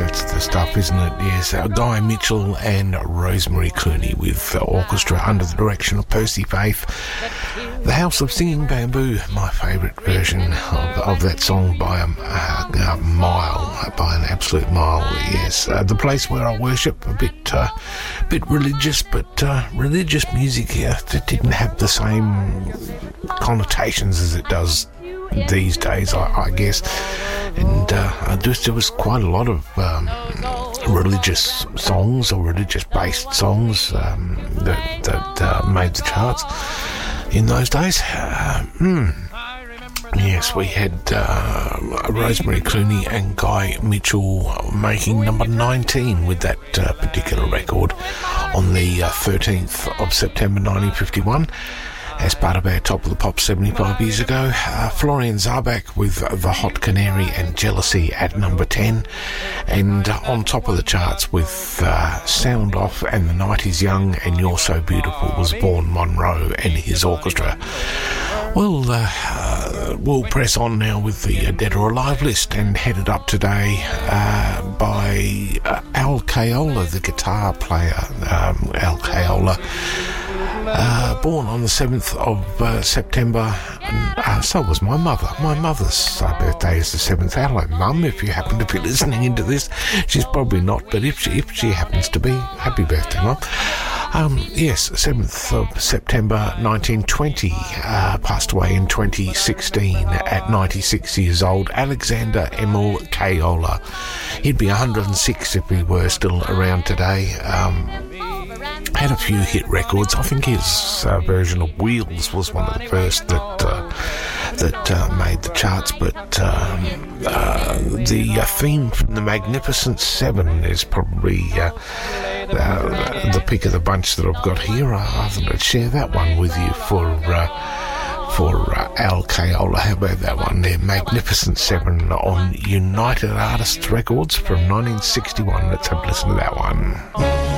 That's the stuff, isn't it? Yes, Guy Mitchell and Rosemary Clooney with orchestra under the direction of Percy Faith. The House of Singing Bamboo, my favourite version of that song by a mile, by an absolute mile. Yes, the place where I worship, a bit religious, but religious music here that didn't have the same connotations as it does these days, I guess. And there was quite a lot of religious songs or religious-based songs that made the charts in those days. Yes, we had Rosemary Clooney and Guy Mitchell making number 19 with that particular record on the 13th of September 1951. As part of our Top of the Pop 75 years ago, Florian Zarbach with The Hot Canary and Jealousy at number 10. And on top of the charts with Sound Off and The Night Is Young and You're So Beautiful was Vaughan Monroe and his orchestra. Well, we'll press on now with the Dead or Alive list, and headed up today by Al Caiola, the guitar player. Al Caiola. Born on the 7th of September, so was my mother. My mother's birthday is the 7th. Hello, Mum, if you happen to be listening into this. She's probably not, but if she happens to be, happy birthday, Mum. Yes, 7th of September 1920, passed away in 2016 at 96 years old, Alexander Emil Caiola. He'd be 106 if he were still around today. Had a few hit records. I think his version of Wheels was one of the first that made the charts, but the theme from The Magnificent Seven is probably the pick of the bunch that I've got here. I thought I'd share that one with you for Al Caiola. How about that one there? Magnificent Seven on United Artists Records from 1961. Let's have a listen to that one.